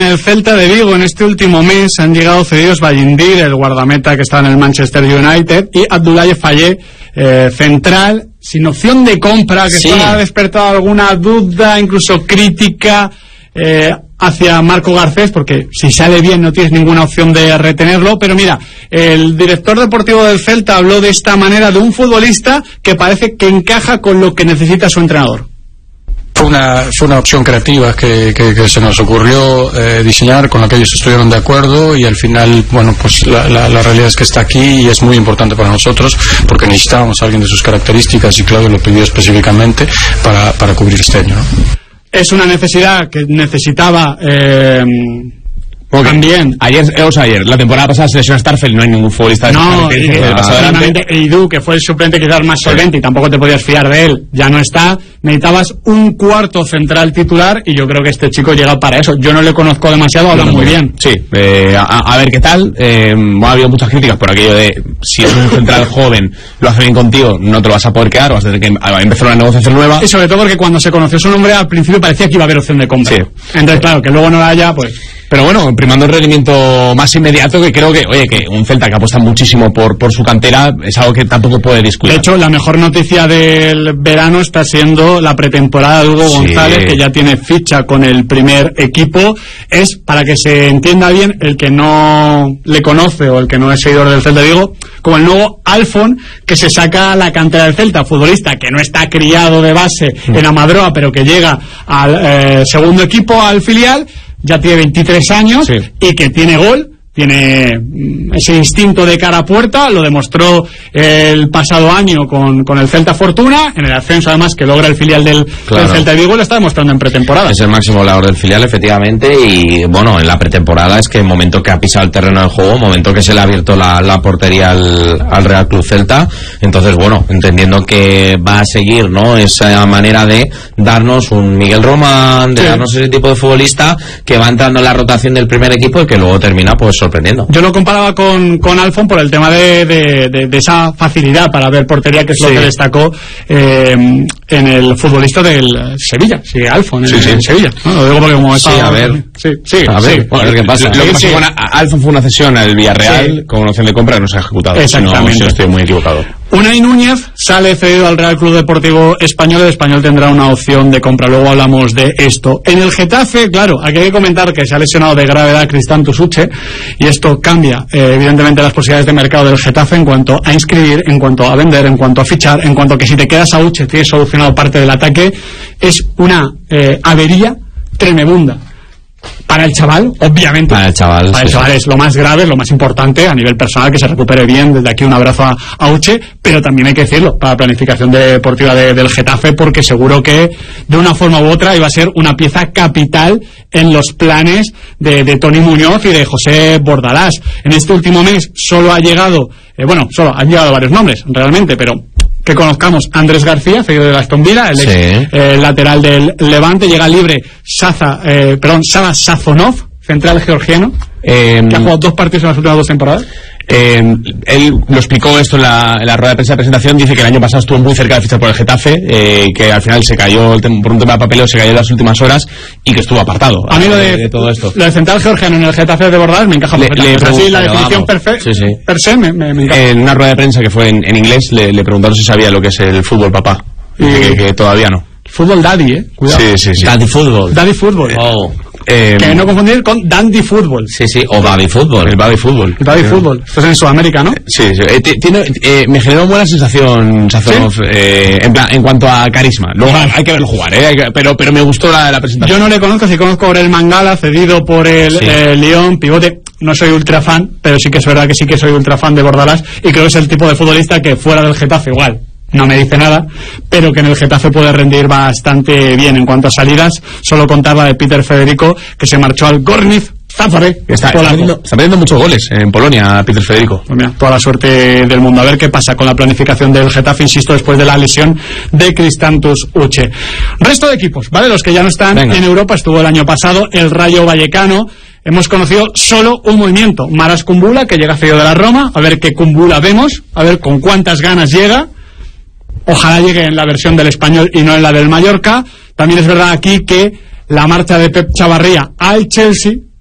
El Celta de Vigo en este último mes han llegado cedidos Ballindir, el guardameta que está en el Manchester United, y Abdoulaye Faye, central, sin opción de compra, que sí ha despertado alguna duda, incluso crítica hacia Marco Garcés, porque si sale bien no tienes ninguna opción de retenerlo. Pero mira, el director deportivo del Celta habló de esta manera de un futbolista que parece que encaja con lo que necesita su entrenador. Fue una opción creativa que se nos ocurrió diseñar, con la que ellos estuvieron de acuerdo, y al final, bueno, pues la realidad es que está aquí y es muy importante para nosotros porque necesitábamos a alguien de sus características y Claudio lo pidió específicamente para cubrir este año, ¿no? Es una necesidad que necesitaba también. Ayer, la temporada pasada se lesionó Starfelt, no hay ningún futbolista de Eidú, que fue el suplente quizás más solvente y tampoco te podías fiar de él, ya no está. Necesitabas un cuarto central titular y yo creo que este chico llega para eso. Yo no le conozco demasiado, habla muy bien. Sí, a ver qué tal. Ha habido muchas críticas por aquello de si es un central joven, lo hace bien contigo, no te lo vas a poder quedar, vas a tener que empezar una negociación nueva. Y sobre todo porque cuando se conoció su nombre al principio parecía que iba a haber opción de compra. Sí. Entonces, claro, que luego no la haya, pues... Pero bueno, primando el rendimiento más inmediato, que creo que, que un Celta que apuesta muchísimo por su cantera es algo que tampoco puede descuidar. De hecho, la mejor noticia del verano está siendo la pretemporada de Hugo González, que ya tiene ficha con el primer equipo. Es, para que se entienda bien, el que no le conoce o el que no es seguidor del Celta de Vigo, como el nuevo Alfon, que se saca la cantera del Celta, futbolista que no está criado de base en Amadroa, pero que llega al segundo equipo, al filial. Ya tiene 23 años y que tiene gol, tiene ese instinto de cara a puerta, lo demostró el pasado año con el Celta Fortuna, en el ascenso además que logra el filial del Celta de Vigo, lo está demostrando en pretemporada. Es el máximo goleador del filial, efectivamente, y bueno, en la pretemporada es que el momento que ha pisado el terreno de juego, momento que se le ha abierto la portería al Real Club Celta, entonces bueno, entendiendo que va a seguir, ¿no?, esa manera de darnos un Miguel Román, de darnos ese tipo de futbolista que va entrando en la rotación del primer equipo y que luego termina pues sorprendiendo. Yo lo comparaba con Alfon por el tema de esa facilidad para ver portería, que es lo que destacó en el futbolista del Sevilla. Sí, Alfon en Sevilla. ¿No? Lo digo porque como a ver. A ver qué pasa. Lo que pasa con Alfon fue una cesión al Villarreal con opción de compra que no se ha ejecutado. Exactamente. Si no estoy muy equivocado. Unai Núñez sale cedido al Real Club Deportivo Español. El Español tendrá una opción de compra. Luego hablamos de esto. En el Getafe, claro, aquí hay que comentar que se ha lesionado de gravedad Cristantus Uche, y esto cambia evidentemente las posibilidades de mercado del Getafe en cuanto a inscribir, en cuanto a vender, en cuanto a fichar, en cuanto a que si te quedas a Uche tienes solucionado parte del ataque. Es una avería tremenda. Para el chaval, obviamente. Para el chaval es lo más grave, lo más importante a nivel personal, que se recupere bien. Desde aquí un abrazo a Uche, pero también hay que decirlo, para la planificación deportiva del Getafe, porque seguro que de una forma u otra iba a ser una pieza capital en los planes de Toni Muñoz y de José Bordalás. En este último mes solo han llegado varios nombres, realmente, pero que conozcamos: Andrés García, cedido de Aston Villa, el ex lateral del Levante. Llega libre Sava Sazonov, central georgiano, que ha jugado 2 partidos en las últimas 2 temporadas. Él lo explicó esto en la rueda de prensa de presentación. Dice que el año pasado estuvo muy cerca de fichar por el Getafe, que al final se cayó por un tema de papeleo, se cayó en las últimas horas y que estuvo apartado. A mí lo de todo esto, lo de central georgiano en el Getafe de Bordalás me encaja perfectamente. Así la definición per se me encaja. En una rueda de prensa que fue en inglés le preguntaron si sabía lo que es el fútbol papá, que todavía no. Fútbol daddy, cuidado. Sí. Daddy fútbol. Oh. Que no confundir con Dandy Fútbol. Sí, o Baby Fútbol. El Baby Fútbol. Esto es en Sudamérica, ¿no? Sí. Me generó buena sensación Sazonov, en cuanto a carisma. Luego hay que verlo jugar, pero me gustó la presentación. Yo no le conozco, sí conozco por el Mangala, cedido por el Lyon, pivote. No soy ultra fan, pero sí que es verdad que sí que soy ultra fan de Bordalás, y creo que es el tipo de futbolista que fuera del Getafe igual no me dice nada, pero que en el Getafe puede rendir bastante bien. En cuanto a salidas, solo contar la de Peter Federico, que se marchó al Gornitz Zagreb. Está metiendo muchos goles en Polonia, Peter Federico. Pues mira, toda la suerte del mundo. A ver qué pasa con la planificación del Getafe, insisto, después de la lesión de Cristantus Uche. Resto de equipos, ¿vale? Los que ya no están en Europa. Estuvo el año pasado el Rayo Vallecano. Hemos conocido solo un movimiento: Maras Kumbula, que llega cedido de la Roma. A ver qué Kumbula vemos, a ver con cuántas ganas llega. Ojalá llegue en la versión del Español y no en la del Mallorca. También es verdad aquí que la marcha de Pep Chavarría al Chelsea,